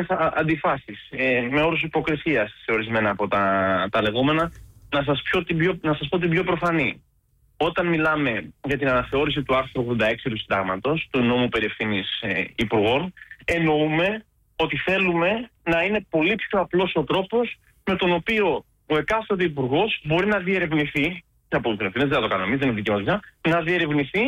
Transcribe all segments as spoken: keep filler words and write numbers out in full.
ορισμένες αντιφάσεις, ε, με όρους υποκρισίας σε ορισμένα από τα, τα λεγόμενα. Να σας, πιο, την πιο, να σας πω την πιο προφανή. Όταν μιλάμε για την αναθεώρηση του άρθρου ογδόντα έξι του Συντάγματος, του νόμου περί ευθύνης ε, υπουργών, εννοούμε ότι θέλουμε να είναι πολύ πιο απλός ο τρόπος με τον οποίο ο εκάστοτε υπουργός μπορεί να διερευνηθεί, και από τους ευθύνες, δεν θα το κάνουμε εμείς, δεν είναι δικαιώδια, να διερευνηθεί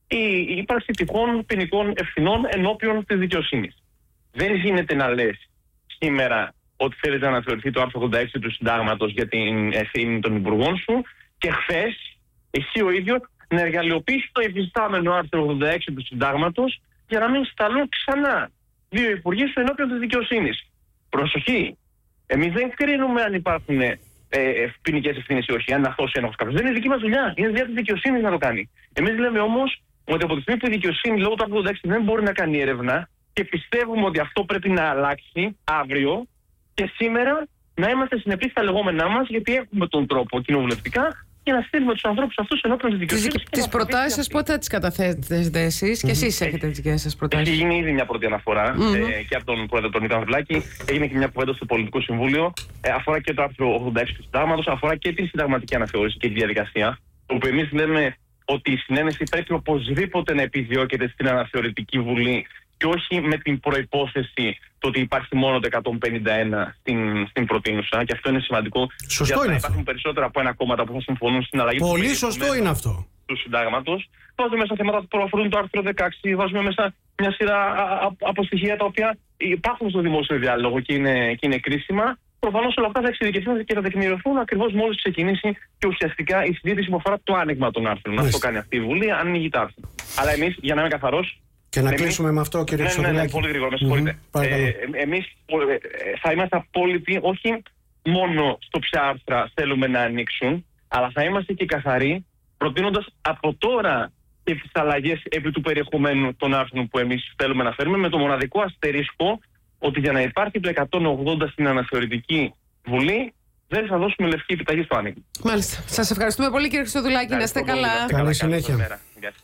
η ύπαρξη τυχόν ποινικών ευθυνών ενώπιον της δικαιοσύνης. Δεν γίνεται να λες σήμερα ότι θέλεις να αναθεωρηθεί το άρθρο ογδόντα έξι του Συντάγματος για την ευθύνη των υπουργών σου και χθες εσύ ο ίδιος να εργαλειοποιήσεις το υφιστάμενο άρθρο ογδόντα έξι του Συντάγματος για να μην σταλούν ξανά δύο υπουργοί σου ενώπιον της δικαιοσύνης. Προσοχή! Εμείς δεν κρίνουμε αν υπάρχουν ε, ε, ποινικές ευθύνες ή όχι, αν αυτός ή ένοχος κάποιος. Δεν είναι δική μας δουλειά. Είναι δουλειά της δικαιοσύνης να το κάνει. Εμείς λέμε όμως ότι από τη στιγμή που η δικαιοσύνη λόγω του άρθρου ογδόντα έξι δεν μπορεί να κάνει έρευνα και πιστεύουμε ότι αυτό πρέπει να αλλάξει αύριο και σήμερα να είμαστε συνεπείς στα λεγόμενά μας, γιατί έχουμε τον τρόπο κοινοβουλευτικά για να στείλουμε τους ανθρώπους αυτούς ενώπιον της δικαιοσύνης. Τις προτάσεις σας πότε θα τις καταθέτετε εσείς? Mm-hmm. Και εσείς έχετε τις δικές σας προτάσεις? Έχει γίνει ήδη μια πρώτη αναφορά mm-hmm. ε, και από τον πρόεδρο τον Νίκο Ανδρουλάκη. Έγινε και μια κουβέντα στο Πολιτικό Συμβούλιο. Ε, αφορά και το άρθρο ογδόντα έξι του Συντάγματος, αφορά και τη συνταγματική αναθεώρηση και τη διαδικασία. Όπου εμείς λέμε ότι η συνένεση πρέπει οπωσδήποτε να επιδιώκεται στην αναθεωρητική βουλή και όχι με την προϋπόθεση το ότι υπάρχει μόνο το εκατόν πενήντα ένα στην, στην προτείνουσα. Και αυτό είναι σημαντικό. Σωστό για είναι να αυτό. Υπάρχουν περισσότερα από ένα κόμματα που θα συμφωνούν στην αλλαγή Πολύ του σωστό είναι αυτό. Του Συντάγματος. Βάζουμε μέσα θέματα που αφορούν το άρθρο δεκαέξι, βάζουμε μέσα μια σειρά από στοιχεία τα οποία υπάρχουν στο δημόσιο διάλογο και είναι, και είναι κρίσιμα. Προφανώς όλα αυτά θα εξειδικευθούν και θα τεκμηριωθούν ακριβώς μόλις ξεκινήσει και ουσιαστικά η συζήτηση που αφορά το άνοιγμα των άρθρων. Αυτό κάνει αυτή η Βουλή, αν ανοίγει τα άρθρα. Αλλά εμείς, για να είμαι καθαρός. Και να εμείς... κλείσουμε με αυτό, κύριε Χρυστοδουλάκη. Ναι, ναι, ναι, πολύ γρήγορα, με συγχωρείτε. Mm-hmm. Ε, εμείς ε, θα είμαστε απόλυτοι, όχι μόνο στο ποια άρθρα θέλουμε να ανοίξουν, αλλά θα είμαστε και καθαροί, προτείνοντας από τώρα και τις αλλαγές επί του περιεχομένου των άρθρων που εμείς θέλουμε να φέρουμε, με το μοναδικό αστερίσκο ότι για να υπάρχει το εκατόν ογδόντα στην αναθεωρητική Βουλή, δεν θα δώσουμε λευκή επιταγή στο άνοιγμα. Μάλιστα. Σας ευχαριστούμε πολύ, κύριε Χρυστοδουλάκη. Να είστε καλά. Καλή συνέχεια.